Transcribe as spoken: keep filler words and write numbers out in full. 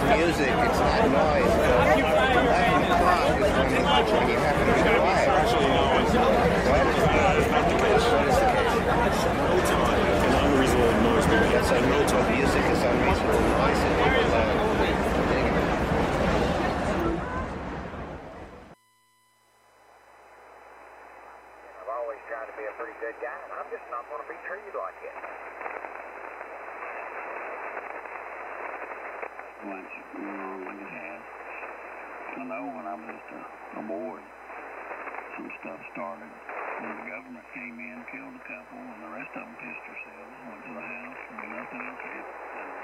music, it's not noise. But laughing clock is when, when you have to be quiet. What is, what is the case? What is the case? No time is unreasonable noise. That's like no time. Music is unreasonable noise, and people love it. I've always tried to be a pretty good guy, and I'm just not going to be treated like it. Once you know, when you had, I know when I was just a, a boy, some stuff started. When the government came in, killed a couple, and the rest of them pissed themselves, went to the house, and nothing else happened.